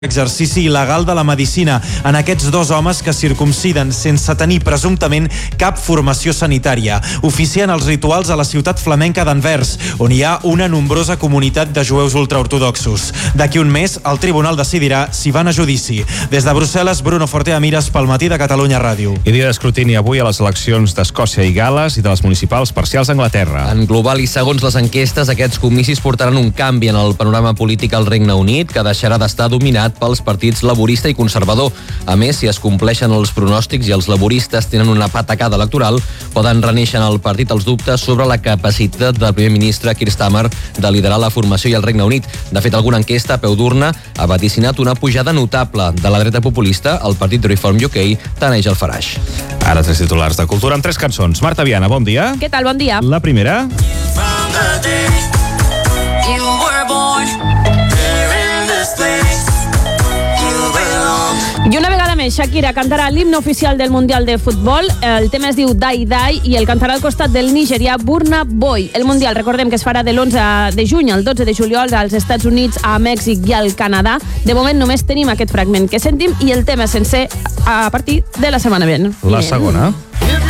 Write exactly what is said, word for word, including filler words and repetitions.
exercici il·legal de la medicina en aquests dos homes que circumciden sense tenir presumptament cap formació sanitària, oficiant els rituals a la ciutat flamenca d'Anvers, on hi ha una nombrosa comunitat de jueus ultraortodoxos. D'aquí un mes, el tribunal decidirà si van a judici. Des de Brussel·les, Bruno Fortea Mires pel Matí de Catalunya Ràdio. I dia d'escrutini avui a les eleccions d'Escòcia i Gal·les i de les municipals parcials d'Anglaterra. En global i segons les enquestes, aquests comicis portaran un canvi en el panorama polític al Regne Unit, que deixarà d'estar dominat pels partits laborista i conservador. A més, si es compleixen els pronòstics i els laboristes tenen una patacada electoral, poden renéixer en el partit els dubtes sobre la capacitat del primer ministre Keir Starmer de liderar la formació i el Regne Unit. De fet, alguna enquesta a peu d'urna ha vaticinat una pujada notable de la dreta populista. El partit Reform U K taneix el faraix. Ara tres titulars de cultura amb tres cançons. Marta Viana, bon dia. Què tal? Bon dia. La primera. I una vegada més, Shakira cantarà l'himne oficial del Mundial de Futbol. El tema es diu Dai Dai i el cantarà al costat del nigerià Burna Boy. El Mundial, recordem que es farà de l'onze de juny al dotze de juliol als Estats Units, a Mèxic i al Canadà. De moment només tenim aquest fragment que sentim i el tema sencer a partir de la setmana vinent. La segona.